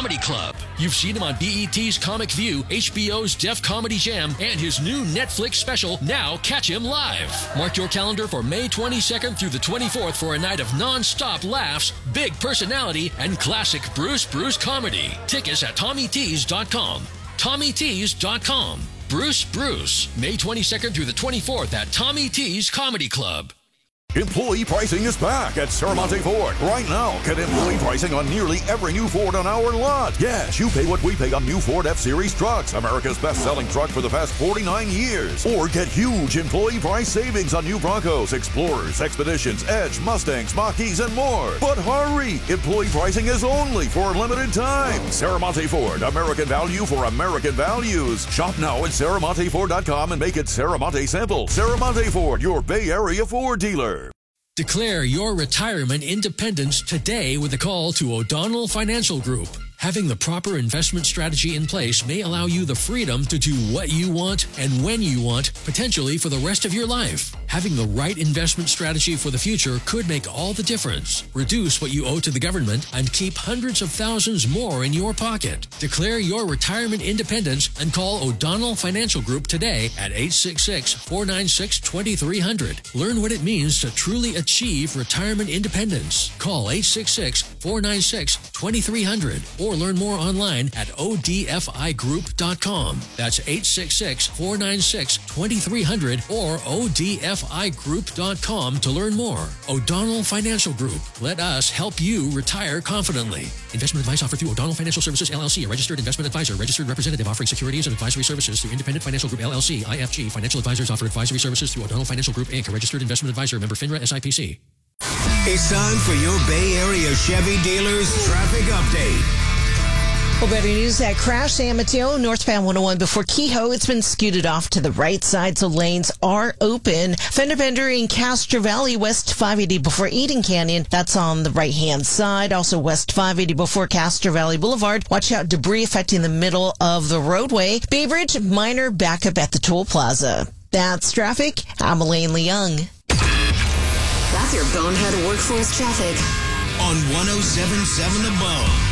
Comedy Club. You've seen him on BET's Comic View, HBO's Def Comedy Jam, and his new Netflix special, Now Catch Him Live. Mark your calendar for May 22nd through the 24th for a night of non-stop laughs, big personality, and classic Bruce comedy. Tickets at TommyTees.com. TommyTees.com. Bruce, May 22nd through the 24th at Tommy T's Comedy Club. Employee pricing is back at Serramonte Ford. Right now, get employee pricing on nearly every new Ford on our lot. Yes, you pay what we pay on new Ford F-Series trucks, America's best-selling truck for the past 49 years. Or get huge employee price savings on new Broncos, Explorers, Expeditions, Edge, Mustangs, Mach-E's, and more. But hurry! Employee pricing is only for a limited time. Serramonte Ford, American value for American values. Shop now at SerramonteFord.com and make it Serramonte simple. Serramonte Ford, your Bay Area Ford dealer. Declare your retirement independence today with a call to O'Donnell Financial Group. Having the proper investment strategy in place may allow you the freedom to do what you want and when you want, potentially for the rest of your life. Having the right investment strategy for the future could make all the difference. Reduce what you owe to the government and keep hundreds of thousands more in your pocket. Declare your retirement independence and call O'Donnell Financial Group today at 866-496-2300. Learn what it means to truly achieve retirement independence. Call 866-496-2300 or learn more online at odfigroup.com. That's 866-496-2300 or odfigroup.com to learn more. O'Donnell Financial Group. Let us help you retire confidently. Investment advice offered through O'Donnell Financial Services, LLC, a registered investment advisor, registered representative offering securities and advisory services through Independent Financial Group, LLC, IFG. Financial advisors offer advisory services through O'Donnell Financial Group, Inc., a registered investment advisor, member FINRA SIPC. It's time for your Bay Area Chevy dealers traffic update. Well, better news, that crash, San Mateo, northbound 101 before Kehoe. It's been scooted off to the right side, so lanes are open. Fender bender in Castro Valley, west 580 before Eden Canyon. That's on the right-hand side. Also west 580 before Castro Valley Boulevard. Watch out, debris affecting the middle of the roadway. Bay Bridge, minor backup at the toll plaza. That's traffic. I'm Elaine Leung. That's your bonehead workforce traffic On 107.7 The Bone.